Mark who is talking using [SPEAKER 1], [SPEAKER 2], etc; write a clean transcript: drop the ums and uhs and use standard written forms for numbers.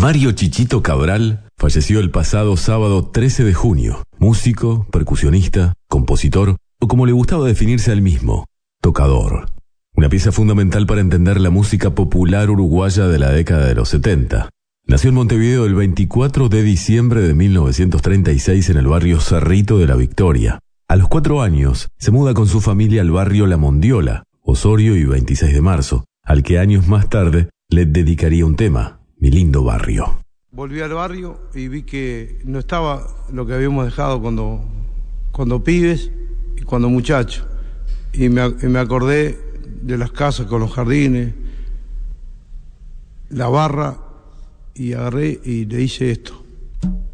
[SPEAKER 1] Mario Chichito Cabral falleció el pasado sábado 13 de junio. Músico, percusionista, compositor, o como le gustaba definirse a él mismo, tocador. Una pieza fundamental para entender la música popular uruguaya de la década de los 70. Nació en Montevideo el 24 de diciembre de 1936 en el barrio Cerrito de la Victoria. A los 4 años se muda con su familia al barrio La Mondiola, Osorio y 26 de marzo, al que años más tarde le dedicaría un tema, Mi lindo barrio.
[SPEAKER 2] Volví al barrio y vi que no estaba lo que habíamos dejado cuando pibes y cuando muchachos. Y me acordé de las casas con los jardines, la barra, y agarré y le hice esto.